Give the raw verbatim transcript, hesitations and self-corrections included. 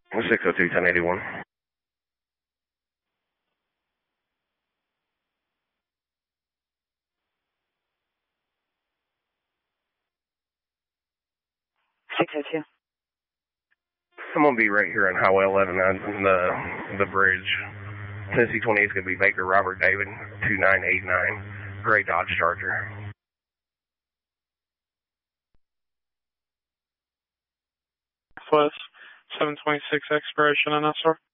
six oh two, ten eighty-one. six oh two. I'm going to be right here on Highway eleven on the, the bridge. Tennessee twenty-eight is going to be Baker Robert David, two nine eight nine, gray Dodge Charger. Southwest, seven twenty-six expiration on S R.